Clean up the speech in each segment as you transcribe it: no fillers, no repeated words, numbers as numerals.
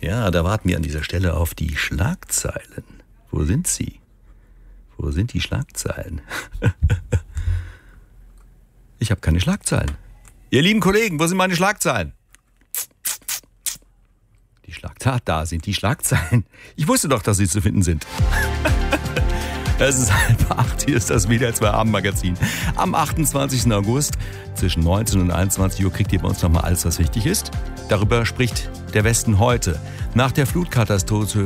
Ja, da warten wir an dieser Stelle auf die Schlagzeilen. Wo sind sie? Wo sind die Schlagzeilen? Ich habe keine Schlagzeilen. Ihr lieben Kollegen, wo sind meine Schlagzeilen? Die Schlagzeilen, da sind die Schlagzeilen. Ich wusste doch, dass sie zu finden sind. Es ist 7:30, hier ist das WDR 2 Abendmagazin. Am 28. August zwischen 19 und 21 Uhr kriegt ihr bei uns nochmal alles, was wichtig ist. Darüber spricht der Westen heute. Nach der Flutkatastrophe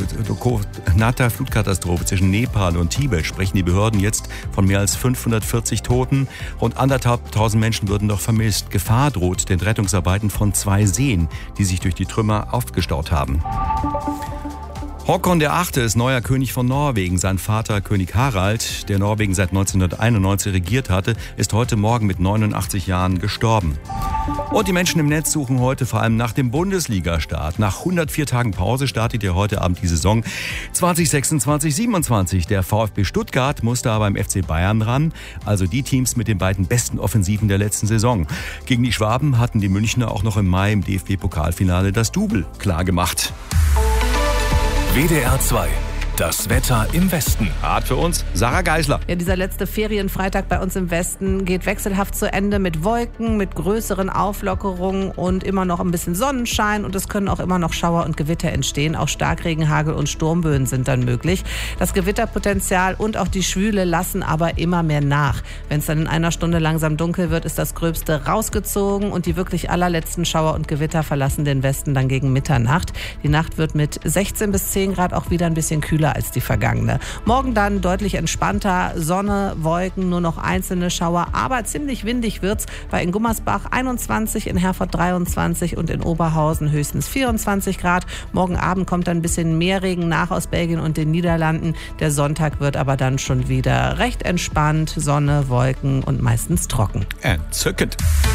zwischen Nepal und Tibet sprechen die Behörden jetzt von mehr als 540 Toten. Rund 1.500 Menschen würden noch vermisst. Gefahr droht den Rettungsarbeiten von 2 Seen, die sich durch die Trümmer aufgestaut haben. Håkon der Achte ist neuer König von Norwegen. Sein Vater König Harald, der Norwegen seit 1991 regiert hatte, ist heute Morgen mit 89 Jahren gestorben. Und die Menschen im Netz suchen heute vor allem nach dem Bundesliga-Start. Nach 104 Tagen Pause startet ja heute Abend die Saison 2026/27. Der VfB Stuttgart musste aber im FC Bayern ran, also die Teams mit den beiden besten Offensiven der letzten Saison. Gegen die Schwaben hatten die Münchner auch noch im Mai im DFB-Pokalfinale das Double klargemacht. WDR 2. Das Wetter im Westen. Hart für uns, Sarah Geisler. Ja, dieser letzte Ferienfreitag bei uns im Westen geht wechselhaft zu Ende mit Wolken, mit größeren Auflockerungen und immer noch ein bisschen Sonnenschein. Und es können auch immer noch Schauer und Gewitter entstehen. Auch Starkregen, Hagel und Sturmböen sind dann möglich. Das Gewitterpotenzial und auch die Schwüle lassen aber immer mehr nach. Wenn es dann in einer Stunde langsam dunkel wird, ist das Gröbste rausgezogen und die wirklich allerletzten Schauer und Gewitter verlassen den Westen dann gegen Mitternacht. Die Nacht wird mit 16 bis 10 Grad auch wieder ein bisschen kühler als die vergangene. Morgen dann deutlich entspannter, Sonne, Wolken, nur noch einzelne Schauer, aber ziemlich windig wird's, weil in Gummersbach 21, in Herford 23 und in Oberhausen höchstens 24 Grad. Morgen Abend kommt dann ein bisschen mehr Regen nach aus Belgien und den Niederlanden. Der Sonntag wird aber dann schon wieder recht entspannt, Sonne, Wolken und meistens trocken. Entzückend.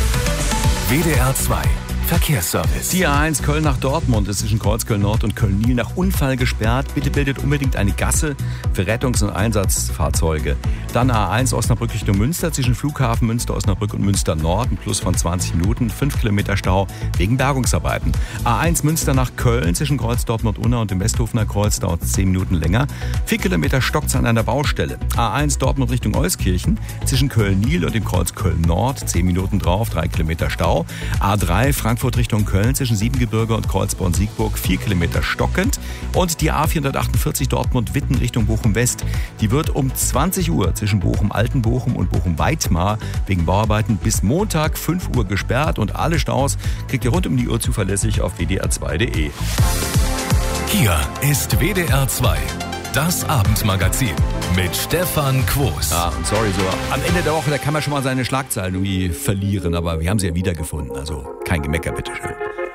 WDR 2. Verkehrsservice. Die A1 Köln nach Dortmund ist zwischen Kreuzköln Nord und Köln-Nil nach Unfall gesperrt. Bitte bildet unbedingt eine Gasse für Rettungs- und Einsatzfahrzeuge. Dann A1 Osnabrück Richtung Münster zwischen Flughafen Münster, Osnabrück und Münster Nord. Ein Plus von 20 Minuten, 5 Kilometer Stau wegen Bergungsarbeiten. A1 Münster nach Köln zwischen Kreuzdorf Nord-Unna und dem Westhofener Kreuz dauert es 10 Minuten länger. 4 Kilometer stockt's an einer Baustelle. A1 Dortmund Richtung Euskirchen zwischen Köln-Nil und dem Kreuz Köln-Nord. 10 Minuten drauf, 3 Kilometer Stau. A3 Frankfurt Richtung Köln zwischen Siebengebirge und Kreuzborn-Siegburg 4 Kilometer stockend. Und die A448 Dortmund-Witten Richtung Bochum-West. Die wird um 20 Uhr zwischen Bochum-Altenbochum und Bochum-Weitmar wegen Bauarbeiten bis Montag 5 Uhr gesperrt. Und alle Staus kriegt ihr rund um die Uhr zuverlässig auf wdr2.de. Hier ist WDR 2. Das Abendmagazin mit Stefan Quos. Ah, und sorry, so am Ende der Woche, da kann man schon mal seine Schlagzeilen irgendwie verlieren, aber wir haben sie ja wiedergefunden, also kein Gemecker, bitteschön.